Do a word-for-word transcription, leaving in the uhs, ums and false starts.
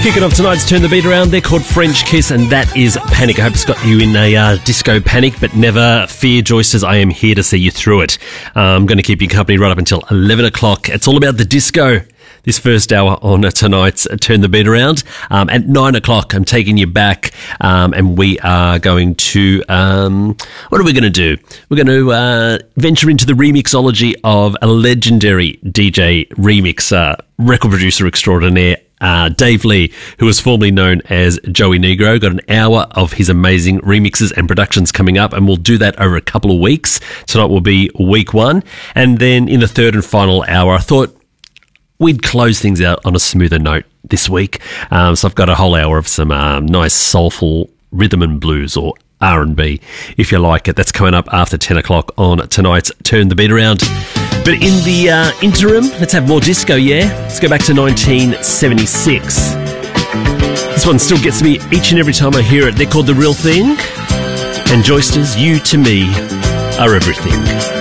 Kicking off tonight's Turn the Beat Around, they're called French Kiss, and that is Panic. I hope it's got you in a uh, disco panic, but never fear, Joysters, I am here to see you through it. Uh, I'm going to keep you company right up until eleven o'clock. It's all about the disco. This first hour on tonight's Turn the Beat Around. Um, at nine o'clock, I'm taking you back, um, and we are going to... Um, what are we going to do? We're going to uh, venture into the remixology of a legendary D J remixer, record producer extraordinaire, Uh, Dave Lee, who was formerly known as Joey Negro. Got an hour of his amazing remixes and productions coming up, and we'll do that over a couple of weeks. Tonight will be week one. And then in the third and final hour, I thought we'd close things out on a smoother note this week. Um, so I've got a whole hour of some um, nice soulful rhythm and blues, or R and B, if you like it. That's coming up after ten o'clock on tonight's Turn the Beat Around. But in the uh, interim, let's have more disco, yeah? Let's go back to nineteen seventy-six. This one still gets me each and every time I hear it. They're called The Real Thing. And Joysters, you to me are everything.